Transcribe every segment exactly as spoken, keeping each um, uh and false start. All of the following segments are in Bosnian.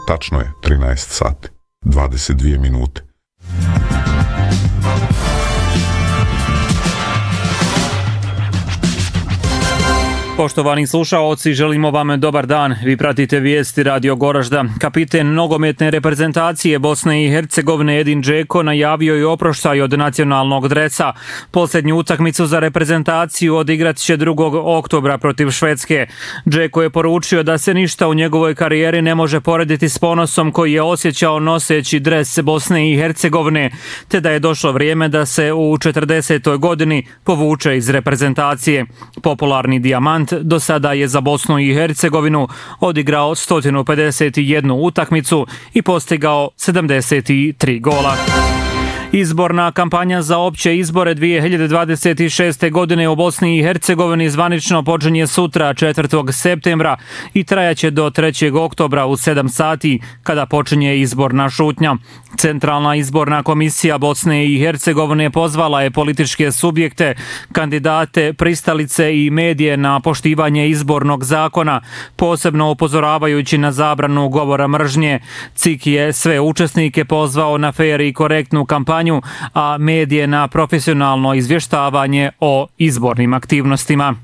Tačno je trinaest sati, dvadeset dvije minute. Poštovani slušaoci, želimo vam dobar dan. Vi pratite vijesti Radio Goražda. Kapiten nogometne reprezentacije Bosne i Hercegovine Edin Džeko najavio je oproštaj od nacionalnog dresa. Posljednju utakmicu za reprezentaciju odigrat će drugog oktobra protiv Švedske. Džeko je poručio da se ništa u njegovoj karijeri ne može porediti s ponosom koji je osjećao noseći dres Bosne i Hercegovine, te da je došlo vrijeme da se u četrdesetoj godini povuče iz reprezentacije. Popularni dijamant do sada je za Bosnu i Hercegovinu odigrao sto pedeset jednu utakmicu i postigao sedamdeset tri gola. Izborna kampanja za opće izbore dvije hiljade dvadeset šeste. godine u Bosni i Hercegovini zvanično počinje sutra četvrtog septembra i trajaće do trećeg oktobra u sedam sati kada počinje izborna šutnja. Centralna izborna komisija Bosne i Hercegovine pozvala je političke subjekte, kandidate, pristalice i medije na poštivanje izbornog zakona, posebno upozoravajući na zabranu govora mržnje. C I K je sve učesnike pozvao na fer i korektnu kampanju, a medije na profesionalno izvještavanje o izbornim aktivnostima.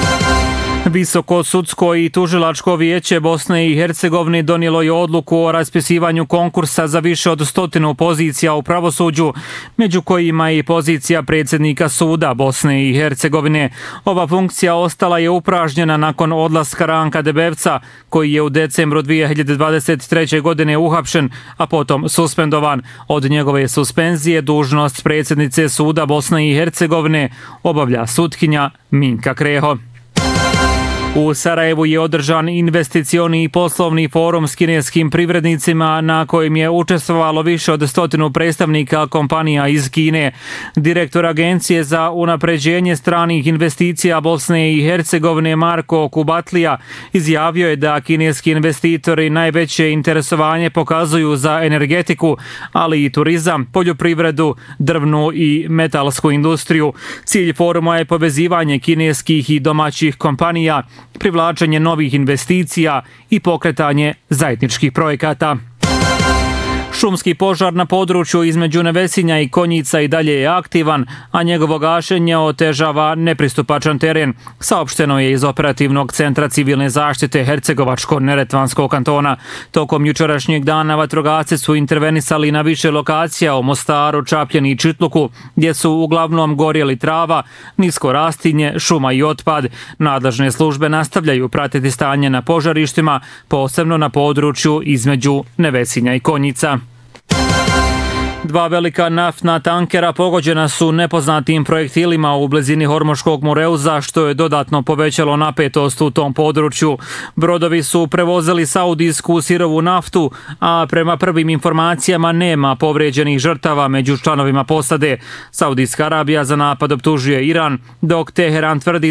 Visoko sudsko i tužilačko vijeće Bosne i Hercegovine donijelo je odluku o raspisivanju konkursa za više od stotinu pozicija u pravosuđu, među kojima i pozicija predsjednika suda Bosne i Hercegovine. Ova funkcija ostala je upražnjena nakon odlaska Ranka Debevca, koji je u decembru dvije hiljade dvadeset treće. godine uhapšen, a potom suspendovan. Od njegove suspenzije dužnost predsjednice suda Bosne i Hercegovine obavlja sutkinja Minka Kreho. U Sarajevu je održan investicioni i poslovni forum s kineskim privrednicima na kojem je učestvovalo više od stotinu predstavnika kompanija iz Kine. Direktor Agencije za unapređenje stranih investicija Bosne i Hercegovine Marko Kubatlija izjavio je da kineski investitori najveće interesovanje pokazuju za energetiku, ali i turizam, poljoprivredu, drvnu i metalsku industriju. Cilj foruma je povezivanje kineskih i domaćih kompanija, privlačenje novih investicija i pokretanje zajedničkih projekata. Šumski požar na području između Nevesinja i Konjica i dalje je aktivan, a njegovo gašenje otežava nepristupačan teren, saopšteno je iz operativnog centra civilne zaštite Hercegovačko-Neretvanskog kantona. Tokom jučerašnjeg dana vatrogasci su intervenisali na više lokacija u Mostaru, Čapljeni i Čitluku, gdje su uglavnom gorjeli trava, nisko rastinje, šuma i otpad. Nadležne službe nastavljaju pratiti stanje na požarištima, posebno na području između Nevesinja i Konjica. Dva velika naftna tankera pogođena su nepoznatim projektilima u blizini Hormoškog Mureuza, što je dodatno povećalo napetost u tom području. Brodovi su prevozili saudijsku sirovu naftu, a prema prvim informacijama nema povrijeđenih žrtava među članovima posade. Saudijska Arabija za napad optužuje Iran, dok Teheran tvrdi